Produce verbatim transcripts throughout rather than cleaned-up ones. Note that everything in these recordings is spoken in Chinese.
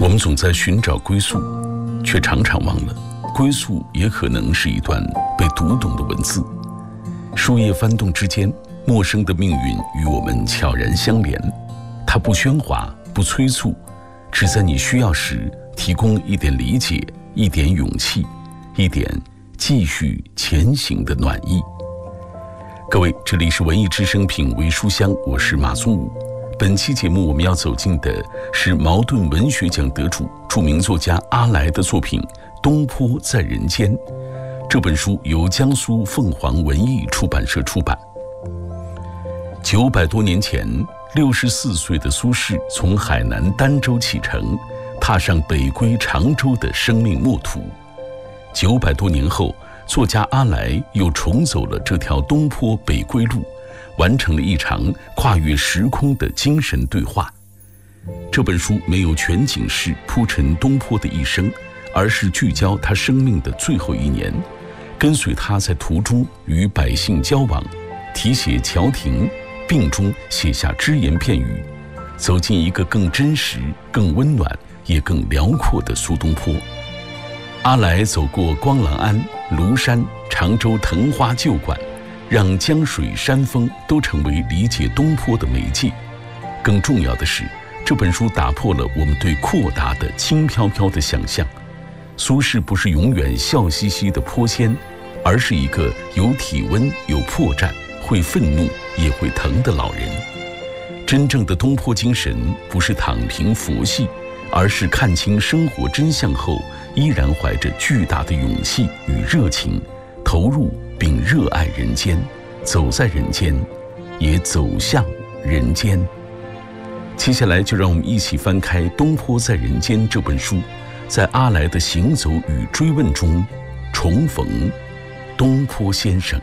我们总在寻找归宿，却常常忘了，归宿也可能是一段被读懂的文字。树叶翻动之间，陌生的命运与我们悄然相连。它不喧哗，不催促，只在你需要时提供一点理解，一点勇气，一点继续前行的暖意。各位，这里是文艺之声品味书香，我是马宗武。本期节目我们要走进的是茅盾文学奖得主、著名作家阿来的作品《东坡在人间》。这本书由江苏凤凰文艺出版社出版。九百多年前，六十四岁的苏轼从海南儋州启程，踏上北归常州的生命墨途。九百多年后，作家阿来又重走了这条东坡北归路，完成了一场跨越时空的精神对话。这本书没有全景式铺陈东坡的一生，而是聚焦他生命的最后一年，跟随他在途中与百姓交往，题写桥亭，病中写下只言片语，走进一个更真实、更温暖也更辽阔的苏东坡。阿来走过光廊庵、庐山、常州藤花旧馆，让江水山峰都成为理解东坡的媒介。更重要的是，这本书打破了我们对阔达的轻飘飘的想象。苏轼不是永远笑嘻嘻的坡仙，而是一个有体温、有破绽、会愤怒也会疼的老人。真正的东坡精神不是躺平佛系，而是看清生活真相后，依然怀着巨大的勇气与热情，投入并热爱人间，走在人间，也走向人间。接下来就让我们一起翻开《东坡在人间》这本书，在阿来的行走与追问中，重逢东坡先生。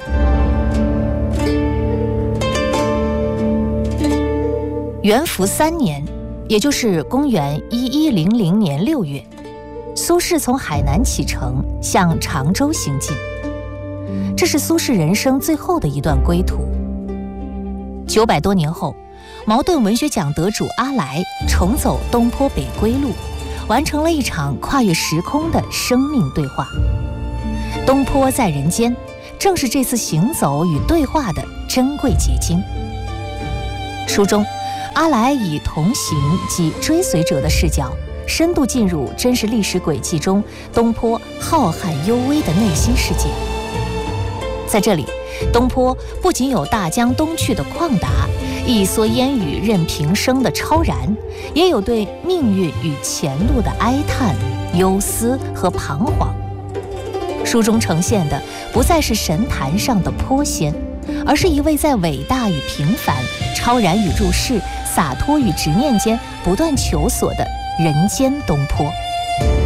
元符三年，也就是公元一一零零年六月，苏轼从海南启程，向常州行进。这是苏轼人生最后的一段归途。九百多年后，茅盾文学奖得主阿来重走东坡北归路，完成了一场跨越时空的生命对话。东坡在人间，正是这次行走与对话的珍贵结晶。书中，阿来以同行及追随者的视角，深度进入真实历史轨迹中东坡浩瀚幽微的内心世界。在这里，东坡不仅有大江东去的旷达，一蓑烟雨任平生的超然，也有对命运与前路的哀叹、忧思和彷徨。书中呈现的不再是神坛上的坡仙，而是一位在伟大与平凡、超然与入世、洒脱与执念间不断求索的人间东坡。